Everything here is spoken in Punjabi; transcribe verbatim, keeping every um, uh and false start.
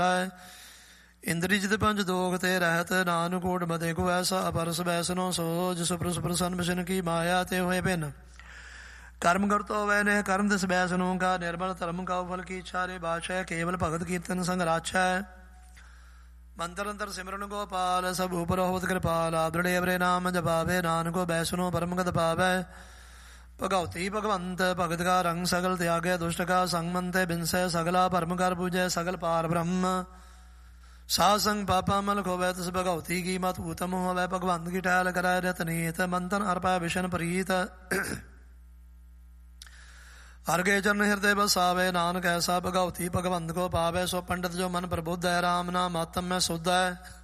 ਇੰਦਰੀ ਜਿਤ ਪੰਜ ਦੋਖ ਤੇ ਰਹਿਤ ਨਾਨਕ ਕੋਟ ਮਦੇ ਕੋ ਐਸਾ ਅਪਰਸ ਬੈਸਨੋ ਸੋਜ ਸੁਪਰ ਸੁਪਰ ਸਨ ਬਿਸ਼ਨ ਕੀ ਮਾਇਆ ਤੇ ਹੋਏ ਭਿੰਨ ਕਰਮ ਕਰਤੋ ਹੋਵੇ ਨੇ ਕਰਮ ਦਿਸ ਬੈਸਨੋ ਕਾ ਨਿਰਮਲ ਧਰਮ ਕਾ ਫਲ ਕੀ ਇੱਛਾ ਰੇ ਬਾਦਸ਼ਾਹ ਕੇਵਲ ਭਗਤ ਕੀਰਤਨ ਸੰਗ ਰਾਛਾ ਮੰਤਰ ਅੰਤਰ ਸਿਮਰਨ ਗੋਪਾਲ ਸਭ ਉਪਰ ਹੋਵਤ ਕਿਰਪਾਲ ਆਦੜੇ ਅਵਰੇ ਨਾਮ ਜਪਾਵੇ ਨਾਨਕੋ ਬੈਸਨੋ ਪਰਮਗਤ ਪਾਵੈ ਭਗਉਤੀ ਭਗਵੰਤ ਭਗਤ ਕਾ ਰੰਗ ਸਗਲ ਤਿਆਗੈ ਦੁਸ਼ਟ ਕਾ ਸੰਗ ਮੰਤੇ ਬਿਨਸੈ ਸਗਲਾ ਭਰਮ ਕਰ ਪੂਜੈ ਸਗਲ ਪਾਰ ਬ੍ਰਹਮ ਸਾਧ ਸੰਗ ਪਾਪਾ ਮਲ ਖੋਵੈ ਤਿਸ ਭਗਉਤੀ ਕੀ ਮਤ ਊਤਮ ਹੋਵੈ ਭਗਵੰਤ ਕੀ ਟਹਿਲ ਕਰੈ ਰਤਨੀਤ ਮੰਤਨ ਅਰਪੈ ਵਿਸ਼ਨ ਪ੍ਰੀਤ ਅਰਗੇ ਚਰਨ ਹਿਰਦੇ ਬਸਾਵੇ ਨਾਨਕ ਐਸਾ ਭਗਉਤੀ ਭਗਵੰਤ ਕੋ ਪਾਵੈ ਸੋ ਪੰਡਤ ਜੋ ਮਨ ਪ੍ਰਬੁੱਧ ਹੈ ਰਾਮ ਨਾਮ ਆਤਮ ਮੈਂ ਸੁਧ ਹੈ